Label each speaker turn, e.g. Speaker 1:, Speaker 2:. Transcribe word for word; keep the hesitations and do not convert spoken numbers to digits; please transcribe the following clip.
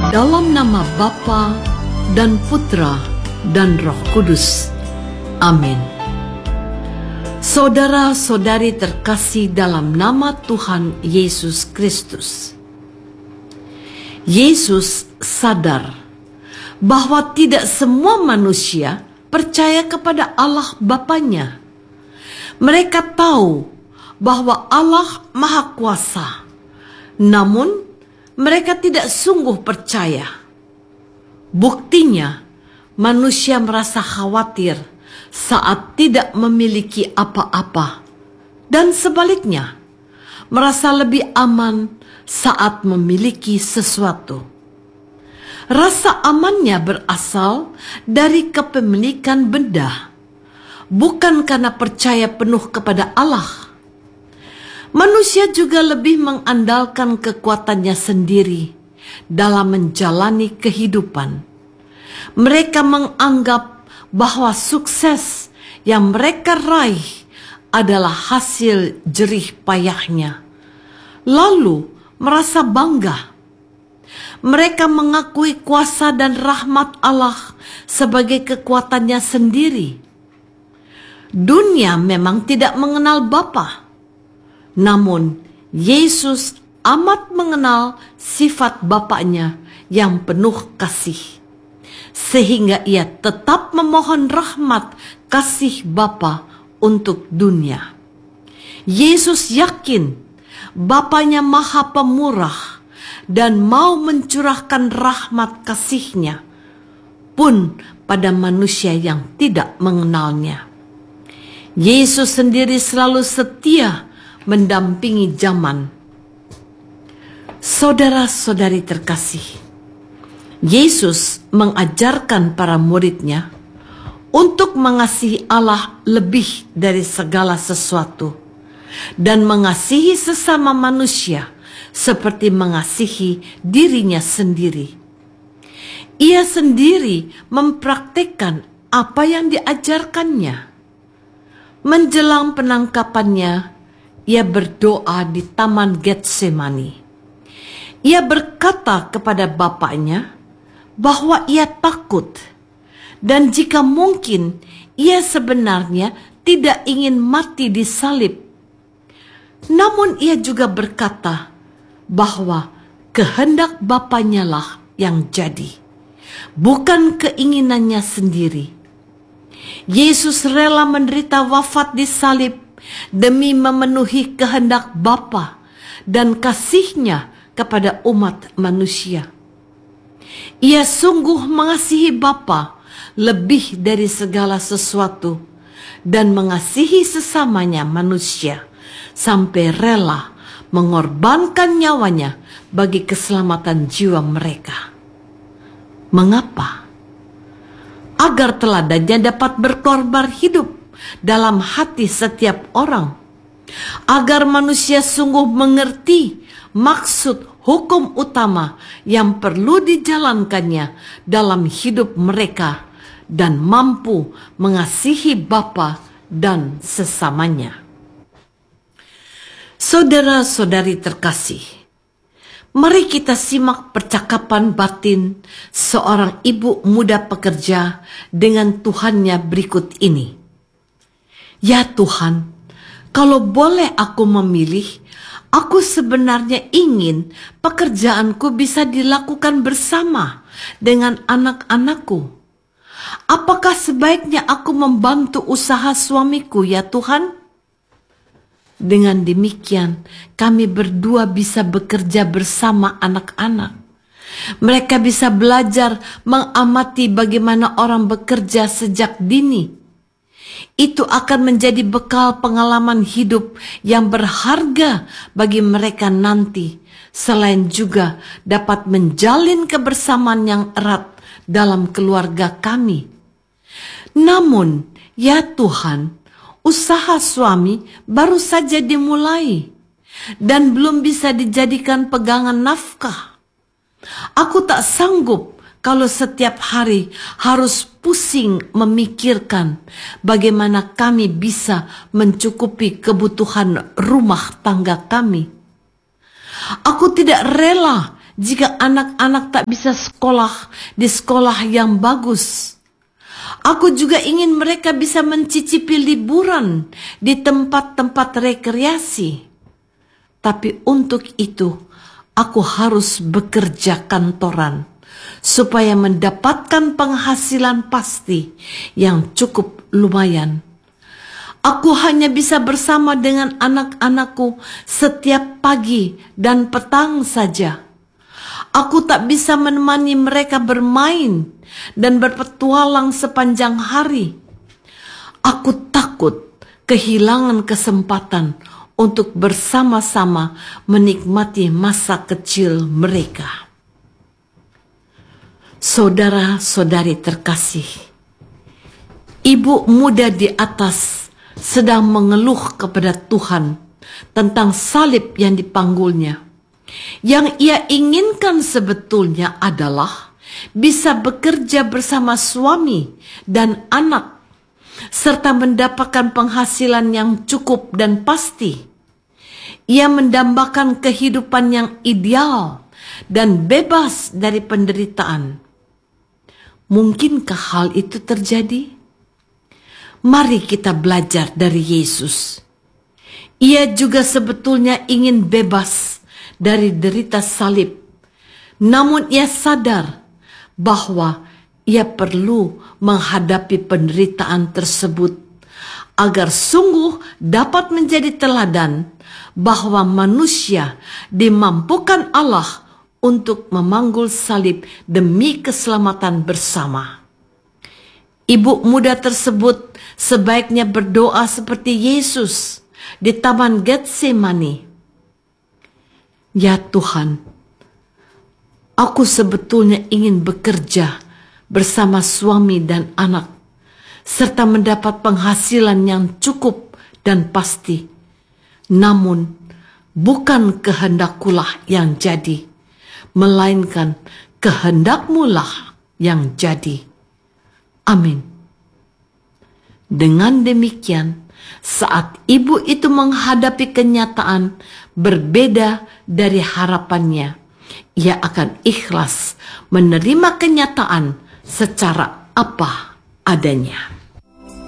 Speaker 1: Dalam nama Bapa dan Putra dan Roh Kudus. Amin. Saudara-saudari terkasih dalam nama Tuhan Yesus Kristus. Yesus sadar bahwa tidak semua manusia percaya kepada Allah Bapanya. Mereka tahu bahwa Allah Maha Kuasa, namun mereka tidak sungguh percaya. Buktinya, manusia merasa khawatir saat tidak memiliki apa-apa, dan sebaliknya, merasa lebih aman saat memiliki sesuatu. Rasa amannya berasal dari kepemilikan benda, bukan karena percaya penuh kepada Allah. Manusia juga lebih mengandalkan kekuatannya sendiri dalam menjalani kehidupan. Mereka menganggap bahwa sukses yang mereka raih adalah hasil jerih payahnya, lalu merasa bangga. Mereka mengakui kuasa dan rahmat Allah sebagai kekuatannya sendiri. Dunia memang tidak mengenal Bapa, namun Yesus amat mengenal sifat Bapaknya yang penuh kasih, sehingga ia tetap memohon rahmat kasih Bapa untuk dunia. Yesus yakin Bapaknya Maha Pemurah dan mau mencurahkan rahmat kasih-Nya pun pada manusia yang tidak mengenalnya. Yesus sendiri selalu setia mendampingi zaman. Saudara-saudari terkasih, Yesus mengajarkan para murid-Nya untuk mengasihi Allah lebih dari segala sesuatu dan mengasihi sesama manusia seperti mengasihi dirinya sendiri. Ia sendiri mempraktikkan apa yang diajarkannya. Menjelang penangkapannya, ia berdoa di Taman Getsemani. Ia berkata kepada Bapaknya bahwa ia takut, dan jika mungkin ia sebenarnya tidak ingin mati di salib. Namun ia juga berkata bahwa kehendak Bapaknya lah yang jadi, bukan keinginannya sendiri. Yesus rela menderita wafat di salib demi memenuhi kehendak Bapa dan kasih-Nya kepada umat manusia. Ia sungguh mengasihi Bapa lebih dari segala sesuatu dan mengasihi sesamanya manusia sampai rela mengorbankan nyawanya bagi keselamatan jiwa mereka. Mengapa? Agar teladannya dapat berkorban hidup dalam hati setiap orang, agar manusia sungguh mengerti maksud hukum utama yang perlu dijalankannya dalam hidup mereka dan mampu mengasihi Bapa dan sesamanya. Saudara-saudari terkasih, mari kita simak percakapan batin seorang ibu muda pekerja dengan Tuhannya berikut ini. Ya Tuhan, kalau boleh aku memilih, aku sebenarnya ingin pekerjaanku bisa dilakukan bersama dengan anak-anakku. Apakah sebaiknya aku membantu usaha suamiku, ya Tuhan? Dengan demikian, kami berdua bisa bekerja bersama anak-anak. Mereka bisa belajar mengamati bagaimana orang bekerja sejak dini. Itu akan menjadi bekal pengalaman hidup yang berharga bagi mereka nanti, selain juga dapat menjalin kebersamaan yang erat dalam keluarga kami. Namun, ya Tuhan, usaha suami baru saja dimulai dan belum bisa dijadikan pegangan nafkah. Aku tak sanggup kalau setiap hari harus pusing memikirkan bagaimana kami bisa mencukupi kebutuhan rumah tangga kami. Aku tidak rela jika anak-anak tak bisa sekolah di sekolah yang bagus. Aku juga ingin mereka bisa mencicipi liburan di tempat-tempat rekreasi. Tapi untuk itu, aku harus bekerja kantoran supaya mendapatkan penghasilan pasti yang cukup lumayan. Aku hanya bisa bersama dengan anak-anakku setiap pagi dan petang saja. Aku tak bisa menemani mereka bermain dan berpetualang sepanjang hari. Aku takut kehilangan kesempatan untuk bersama-sama menikmati masa kecil mereka. Saudara-saudari terkasih, ibu muda di atas sedang mengeluh kepada Tuhan tentang salib yang dipanggulnya. Yang ia inginkan sebetulnya adalah bisa bekerja bersama suami dan anak, serta mendapatkan penghasilan yang cukup dan pasti. Ia mendambakan kehidupan yang ideal dan bebas dari penderitaan. Mungkinkah hal itu terjadi? Mari kita belajar dari Yesus. Ia juga sebetulnya ingin bebas dari derita salib. Namun ia sadar bahwa ia perlu menghadapi penderitaan tersebut agar sungguh dapat menjadi teladan bahwa manusia dimampukan Allah untuk memanggul salib demi keselamatan bersama. Ibu muda tersebut sebaiknya berdoa seperti Yesus di Taman Getsemani. Ya Tuhan, aku sebetulnya ingin bekerja bersama suami dan anak, serta mendapat penghasilan yang cukup dan pasti. Namun, bukan kehendakkulah yang jadi, melainkan kehendak-Mu-lah yang jadi. Amin. Dengan demikian, saat ibu itu menghadapi kenyataan berbeda dari harapannya, ia akan ikhlas menerima kenyataan secara apa adanya.